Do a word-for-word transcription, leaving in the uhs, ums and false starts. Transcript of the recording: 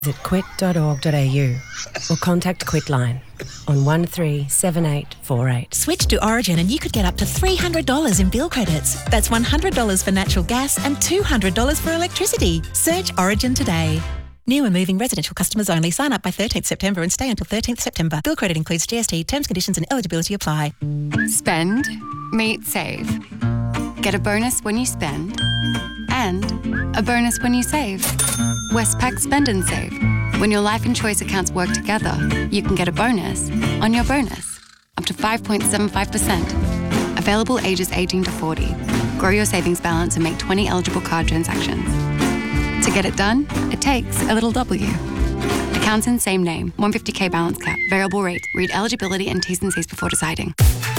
Visit quick dot org dot a u or contact Quitline on one three seven eight four eight. Switch to Origin and you could get up to three hundred dollars in bill credits. That's one hundred dollars for natural gas and two hundred dollars for electricity. Search Origin today. New and moving residential customers only. Sign up by thirteenth September and stay until thirteenth September. Bill credit includes G S T. Terms, conditions and eligibility apply. Spend, meet, save. Get a bonus when you spend and a bonus when you save. Westpac Spend and Save. When your life and choice accounts work together, you can get a bonus on your bonus, up to five point seven five percent. Available ages eighteen to forty. Grow your savings balance and make twenty eligible card transactions. To get it done, it takes a little W. Accounts in same name, one hundred fifty thousand balance cap, variable rate. Read eligibility and T's and C's before deciding.